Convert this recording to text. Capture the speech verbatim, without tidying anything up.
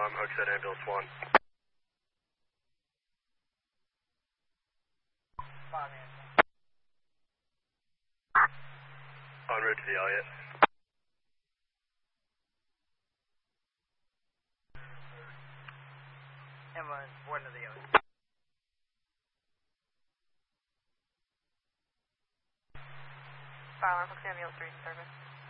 alarm, Hooksett Ambulance one. En route to the Elliott. Ambulance one to the Elliott. Fire alarm, Hooksett Ambulance three in service.